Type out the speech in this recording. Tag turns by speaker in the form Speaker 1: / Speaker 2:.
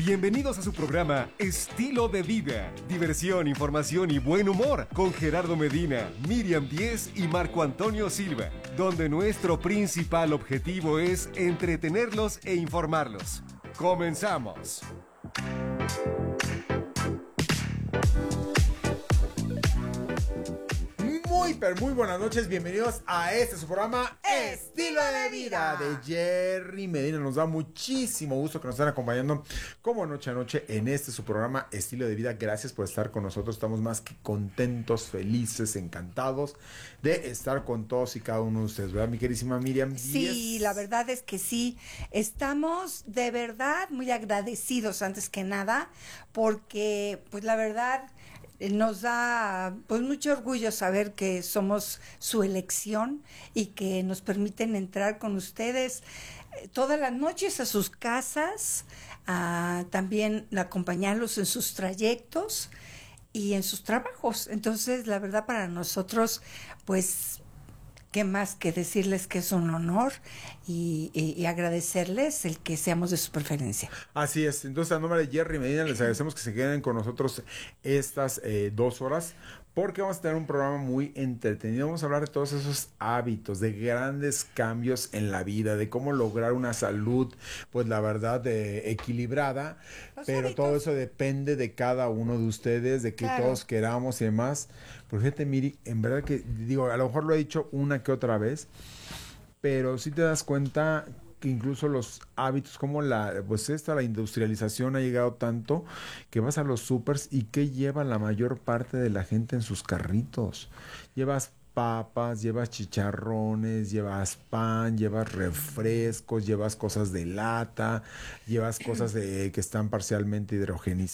Speaker 1: Bienvenidos a su programa Estilo de Vida. Diversión, información y buen humor con Gerardo Medina, Miriam Díez y Marco Antonio Silva, donde nuestro principal objetivo es entretenerlos e informarlos. ¡Comenzamos!
Speaker 2: Muy buenas noches, bienvenidos a su programa Estilo de Vida de Jerry Medina. Nos da muchísimo gusto que nos estén acompañando como noche a noche en su programa Estilo de Vida. Gracias por estar con nosotros, estamos más que contentos, felices, encantados de estar con todos y cada uno de ustedes, ¿verdad, mi queridísima Miriam?
Speaker 3: Sí, la verdad es que sí, estamos de verdad muy agradecidos antes que nada, porque pues la verdad nos da pues mucho orgullo saber que somos su elección y que nos permiten entrar con ustedes todas las noches a sus casas, también acompañarlos en sus trayectos y en sus trabajos. Entonces, la verdad, para nosotros, pues, qué más que decirles que es un honor y agradecerles el que seamos de su preferencia.
Speaker 2: Así es, entonces a nombre de Jerry Medina les agradecemos que se queden con nosotros estas 2 horas, porque vamos a tener un programa muy entretenido. Vamos a hablar de todos esos hábitos, de grandes cambios en la vida, de cómo lograr una salud, pues la verdad, equilibrada. Pero hábitos, todo eso depende de cada uno de ustedes, de que todos queramos y demás. Pero fíjate, Miri, en verdad que, digo, a lo mejor lo he dicho una que otra vez, pero si te das cuenta que incluso los hábitos, como la industrialización ha llegado tanto que vas a los supers y ¿qué lleva la mayor parte de la gente en sus carritos? Llevas papas, llevas chicharrones, llevas pan, llevas refrescos, llevas cosas de lata, llevas cosas que están parcialmente hidrogenizadas.